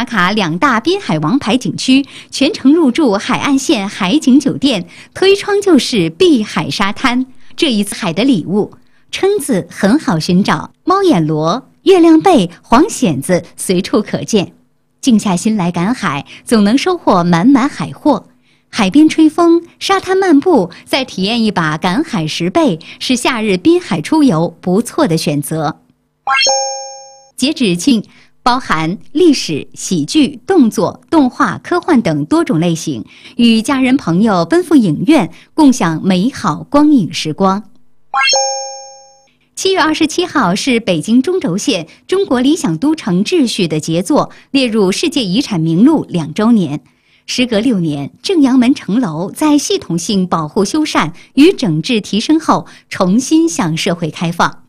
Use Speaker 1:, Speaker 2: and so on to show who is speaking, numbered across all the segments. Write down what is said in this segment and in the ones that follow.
Speaker 1: 打卡2大滨海王牌景区，全程入住海岸线海景酒店，推窗就是碧海沙滩。这一次海的礼物，蛏子很好寻找，猫眼螺、月亮贝、黄蚬子随处可见。静下心来赶海，总能收获满满海货。海边吹风，沙滩漫步，再体验一把赶海10倍，是夏日滨海出游不错的选择。截止庆包含历史、喜剧、动作、动画、科幻等多种类型，与家人朋友奔赴影院，共享美好光影时光。7月27号是北京中轴线中国理想都城秩序的杰作列入世界遗产名录2周年。时隔6年，正阳门城楼在系统性保护修缮与整治提升后，重新向社会开放。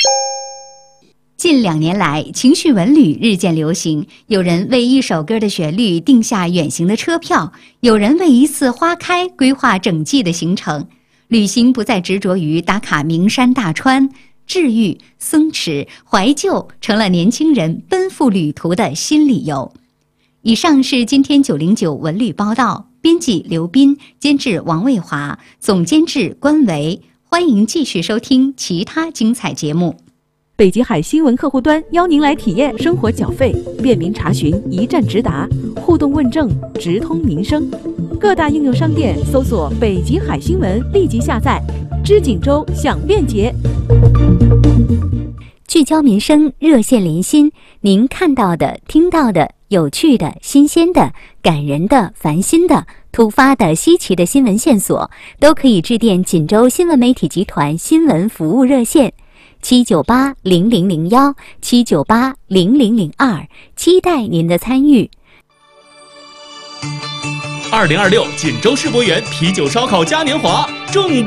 Speaker 1: 近2年来，情绪文旅日渐流行，有人为一首歌的旋律定下远行的车票，有人为一次花开规划整季的行程。旅行不再执着于打卡名山大川，治愈、松弛、怀旧成了年轻人奔赴旅途的新理由。以上是今天909文旅报道，编辑刘斌，监制王卫华，总监制关维。欢迎继续收听其他精彩节目。
Speaker 2: 北极海新闻客户端邀您来体验生活缴费，便民查询，一站直达，互动问政，直通民生。各大应用商店搜索北极海新闻，立即下载。知锦州享便捷。
Speaker 1: 聚焦民生，热线连心，您看到的、听到的、有趣的、新鲜的、感人的、烦心的、突发的、稀奇的新闻线索，都可以致电锦州新闻媒体集团新闻服务热线7980001 7980002，期待您的参与。
Speaker 3: 2026锦州世博园啤酒烧烤嘉年华重磅